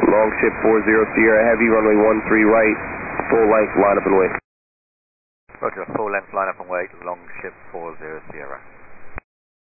Longship 40 Sierra Heavy, runway 13 right, full length, line up and wait. Roger, full length, line up and wait, Longship 40 Sierra.